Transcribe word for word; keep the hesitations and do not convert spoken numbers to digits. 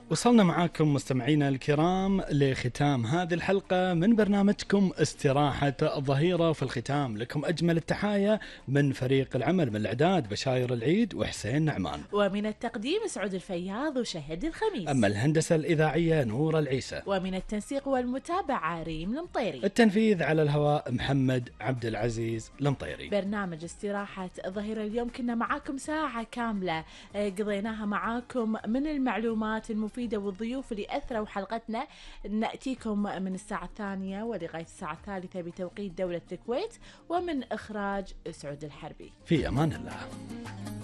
وصلنا معاكم مستمعينا الكرام لختام هذه الحلقة من برنامجكم استراحة الظهيرة. في الختام لكم أجمل التحايا من فريق العمل، من الإعداد بشاير العيد وحسين نعمان، ومن التقديم سعود الفياض وشهد الخميس، أما الهندسة الإذاعية نور العيسى، ومن التنسيق والمتابعة ريم المطيري، التنفيذ على الهواء محمد عبد العزيز المطيري. برنامج استراحة الظهيرة اليوم كنا معاكم ساعة كاملة قضيناها معاكم من المعلومات المفيدة والضيوف اللي أثروا حلقتنا. نأتيكم من الساعة الثانية ولغاية الساعة الثالثة بتوقيت دولة الكويت، ومن إخراج سعود الحربي. في أمان الله.